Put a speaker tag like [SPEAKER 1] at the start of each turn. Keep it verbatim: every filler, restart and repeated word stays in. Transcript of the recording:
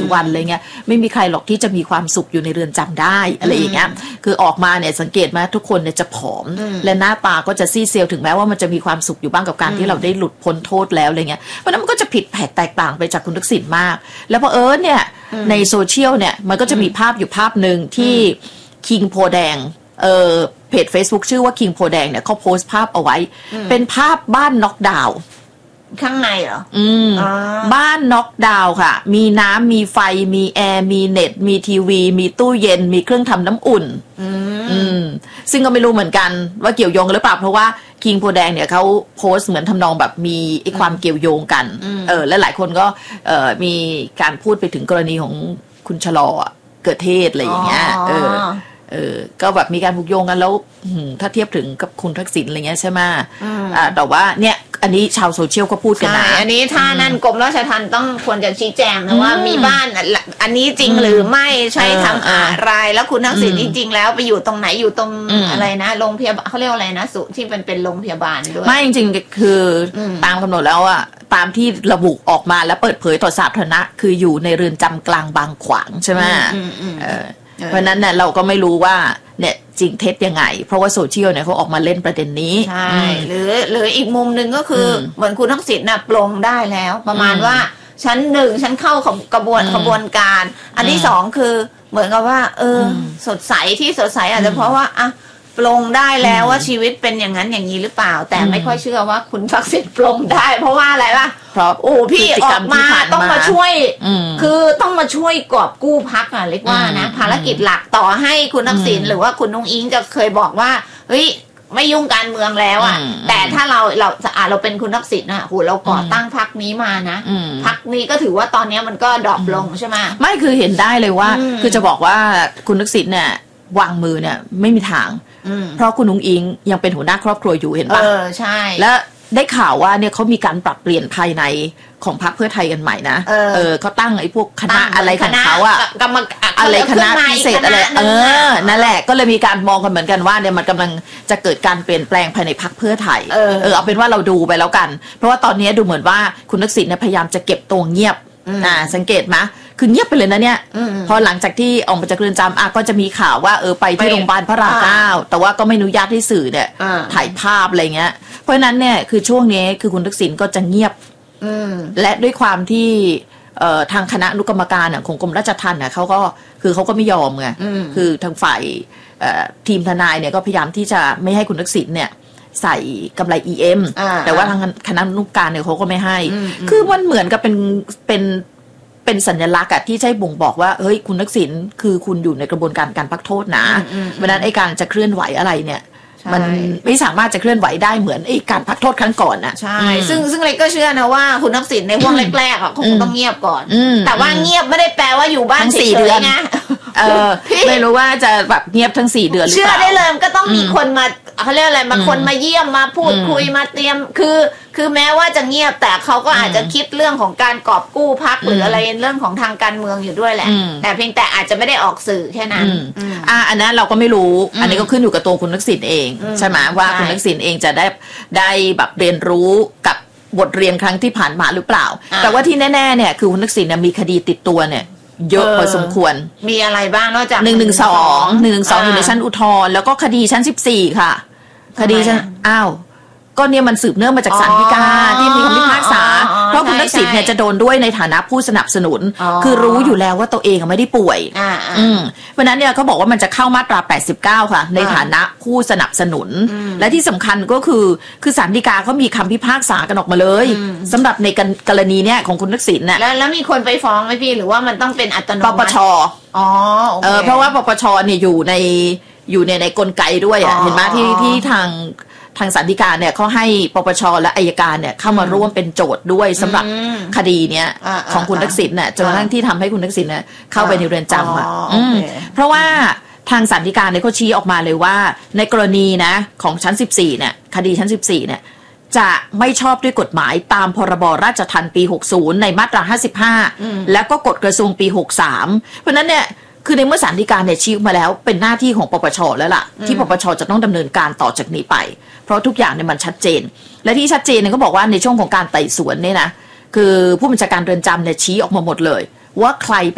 [SPEAKER 1] วันอะไรเงี้ยไม่มีใครหรอกที่จะมีความสุขอยู่ในเรือนจำได้อะไรอย่างเงี้ยคือออกมาเนี่ยสังเกตไหมทุกคนเนี่ยจะผอมและหน้าตาก็จะซีดเซลถึงแม้ว่ามันจะมีความสุขอยู่บ้างกับการที่เราได้หลุดพ้นโทษแล้วอะไรเงี้ยเพราะนั้นมันก็จะผิดแผกแตกต่างไปจากคุณทักษิณมากแล้วพอเอิญเนี่ยในโซเชียลเนี่ยมันก็จะมีภาพอยู่ภาพหนึ่งที่คิงโพแดงเออเพจ Facebook ชื่อว่าคิงโพแดงเนี่ยเขาโพสต์ภาพเอาไว้เป็นภาพบ้านน็อกดาวน์
[SPEAKER 2] ข้างในเหรอ
[SPEAKER 1] อืมบ้านน็อกดาวน์ค่ะมีน้ำมีไฟมีแอร์มีเน็ตมีทีวีมีตู้เย็นมีเครื่องทำน้ำอุ่นอืมซึ่งก็ไม่รู้เหมือนกันว่าเกี่ยวโยงหรือเปล่าเพราะว่าคิงโพแดงเนี่ยเขาโพสต์เหมือนทำนองแบบมีไอ้ความเกี่ยวโยงกันเออและหลายคนก็เออมีการพูดไปถึงกรณีของคุณชะลอเกิดเทศอะไรอย่างเงี้ยเออเออก็แบบมีการผูกโยงกันแล้วถ้าเทียบถึงกับคุณทักษิณอะไรเงี้ยใช่ไหมอ่าแต่ว่าเนี่ยอันนี้ชาวโซเชียลก็พูดกันนะ
[SPEAKER 2] อันนี้ถ้านั่นกรมราชทัณฑ์ต้องควรจะชี้แจงนะว่ามีบ้านอันนี้จริงหรือไม่ใช้ทำอะไรแล้วคุณทักษิณจริงๆแล้วไปอยู่ตรงไหนอยู่ตรงอะไรนะโรงพยาบาลเขาเรียกอะไรนะสุที่เป็นเป็นโรงพยาบาลด้วย
[SPEAKER 1] ไม่จริงๆคือตามกำหนดแล้วอะตามที่ระบุออกมาและเปิดเผยต่อสาธารณะคืออยู่ในเรือนจำกลางบางขวางใช่ไหมเพราะนั้นเนี่ยเราก็ไม่รู้ว่าเนี่ยจริงเท็จยังไงเพราะว่าโซเชียลเนี่ยเขาออกมาเล่นประเด็นนี้
[SPEAKER 2] ใช่หรือหรืออีกมุมหนึ่งก็คือเหมือนคุณทักษิณน่ะปลงได้แล้วประมาณว่าชั้นหนึ่งชั้นเข้ากระบวนกระบวนการอันที่สองคือเหมือนกับว่าเออสดใสที่สดใสอาจจะเพราะว่าอ่ะปลงได้แล้วว่าชีวิตเป็นอย่างนั้นอย่างนี้หรือเปล่าแต่ไม่ค่อยเชื่อว่าคุณทักษิณปลงได้เพราะว่าอะไรล่ะ
[SPEAKER 1] เพราะ
[SPEAKER 2] โอ้พี่ออกมาต้องมาช่วยคือต้องมาช่วยกอบกู้พรรคอะเรียกว่านะภารกิจหลักต่อให้คุณทักษิณหรือว่าคุณนุ้งอิงจะเคยบอกว่าเฮ้ยไม่ยุ่งการเมืองแล้วอ่ะแต่ถ้าเราเราอ่ะเราเป็นคุณทักษิณนะโหเราก่อตั้งพรรคนี้มานะพรรคนี้ก็ถือว่าตอนนี้มันก็ดรอปลงใช่ไหม
[SPEAKER 1] ไม่คือเห็นได้เลยว่าคือจะบอกว่าคุณทักษิณเนี่ยวางมือเนี่ยไม่มีทางเพราะคุณนุ้งอิงยังเป็นหัวหน้าครอบครัวอยู่เห็นปะ
[SPEAKER 2] เออใช่
[SPEAKER 1] แล้วได้ข่าวว่าเนี่ยเขามีการปรับเปลี่ยนภายในของพรรคเพื่อไทยกันใหม่นะเออเออเขาตั้งไอ้พวกคณะอะไรของเขาอะ
[SPEAKER 2] กรรม
[SPEAKER 1] อะไรคณะพิเศษอะไรเออนั่นแหละก็เลยมีการมองกันเหมือนกันว่าเนี่ยมันกำลังจะเกิดการเปลี่ยนแปลงภายในพรรคเพื่อไทยเออเออเอาเป็นว่าเราดูไปแล้วกันเพราะว่าตอนนี้ดูเหมือนว่าคุณทักษิณเนี่ยพยายามจะเก็บตัวเงียบอ่าสังเกตไหมคือเงียบไปเลยนะเนี่ยพอหลังจากที่ออกมาจากเรือนจำอ่ะก็จะมีข่าวว่าเออไปที่โรงพยาบาลพระรามเก้าแต่ว่าก็ไม่อนุญาตให้สื่อเนี่ยถ่ายภาพอะไรเงี้ยเพราะฉะนั้นเนี่ยคือช่วงนี้คือคุณทักษิณก็จะเงียบและด้วยความที่ทางคณะอนุกรรมการของกรมราชทัณฑ์เนี่ยเขาก็คือเขาก็ไม่ยอมไงคือทางฝ่ายทีมทนายเนี่ยก็พยายามที่จะไม่ให้คุณทักษิณเนี่ยใส่กำไร อี เอ็ม แต่ว่าทางคณะอนุกรรมการเนี่ยเขาก็ไม่ให้คือมันเหมือนกับเป็นเป็นเป็นสัญลักษณ์อะที่ใช้บ่งบอกว่าเฮ้ยคุณทักษิณคือคุณอยู่ในกระบวนการการพักโทษนะเพราะฉะนั้นไอ้การจะเคลื่อนไหวอะไรเนี่ยมันไม่สามารถจะเคลื่อนไหวได้เหมือนไอ้การพักโทษครั้งก่อนน่ะ
[SPEAKER 2] ใช่ซึ่งซึ่งเล็กก็เชื่อนะว่าคุณทักษิณในช่วงแรกๆอ่ะคงต้องเงียบก่อนแต่ว่าเงียบไม่ได้แปลว่าอยู่บ้านสี่เดือนนะ
[SPEAKER 1] เออไม่รู้ว่าจะแบบเงียบทั้งสี่เดือนหรือเปล่า
[SPEAKER 2] เชื่อได้เลยก็ต้องมีคนมาเขาเรียกอะไรมาคนมาเยี่ยมมาพูดคุยมาเตรียมคือคือแม้ว่าจะเงียบแต่เขาก็อาจจะคิดเรื่องของการกอบกู้พรรคหรืออะไรเรื่องของทางการเมืองอยู่ด้วยแหละแต่เพียงแต่อาจจะไม่ได้ออกสื่อแค่นั้น
[SPEAKER 1] อ่าอันนั้นเราก็ไม่รู้อันนี้ก็ขึ้นอยู่กับตัวคุณทักษิณเองใช่ไหมว่าคุณทักษิณเองจะได้ได้แบบเรียนรู้กับบทเรียนครั้งที่ผ่านมาหรือเปล่าแต่ว่าที่แน่ๆเนี่ยคือคุณทักษิณมีคดีติดตัวเนี่ยเยอะพอสมควร
[SPEAKER 2] มีอะไรบ้างนอกจาก
[SPEAKER 1] หนึ่งหนึ่งสองหนึ่งหนึ่งสองอยู่ในชั้นอุทธรณ์แล้วก็คดีชั้นสิบสี่ค่ะคดีชั้นอ้าวก็เนี่ยมันสืบเนื่องมาจากศาลฎีกาที่มีคำพิพากษาเพราะคุณทักษิณเนี่ยจะโดนด้วยในฐานะผู้สนับสนุนคือรู้อยู่แล้วว่าตัวเองไม่ได้ป่วยเพราะนั้นเนี่ยเขาบอกว่ามันจะเข้ามาตราแปดสิบเก้าค่ะในฐานะผู้สนับสนุนและที่สำคัญก็คือคือศาลฎีกาเขามีคำพิพากษากันออกมาเลยสำหรับในกรณีเนี่ยของคุณทักษิณน่ะ
[SPEAKER 2] แล้วแล้วมีคนไปฟ้องไหมพี่หรือว่ามันต้องเป็นอัตโนมัติ
[SPEAKER 1] ปปชอ๋อเออเพราะว่าปปชเนี่ยอยู่ในอยู่ในในกลไกด้วยอ่ะเห็นไหมที่ที่ทางทางศาลฎีกาเนี่ยเขาให้ปปชและอัยการเนี่ยเข้ามาร่วมเป็นโจทย์ด้วยสำหรับคดีเนี้ยของคุณทักษิณเนี่ยจนกระทั่งที่ทำให้คุณทักษิณเนี่ยเข้าไปในเรือนจำอ่ะเพราะว่าทางศาลฎีกาเนี่ยเขาชี้ออกมาเลยว่าในกรณีนะของชั้นสิบสี่เนี่ยคดีชั้นสิบสี่เนี่ยจะไม่ชอบด้วยกฎหมายตามพรบราชทัณฑ์ปีหกสิบในมาตราห้าสิบห้าแล้วก็กฎกระทรวงปีหกสิบสามเพราะนั้นเนี่ยคือในเมื่อศาลฎีกาเนี่ยชี้มาแล้วเป็นหน้าที่ของปปชแล้วล่ะที่ปปชจะต้องดำเนินการต่อจากนี้ไปเพราะทุกอย่างเนี่ยมันชัดเจนและที่ชัดเจนเนี่ยก็บอกว่าในช่วงของการไต่สวนเนี่ยนะคือผู้บัญชาการเรือนจำเนี่ยชี้ออกมาหมดเลยว่าใคร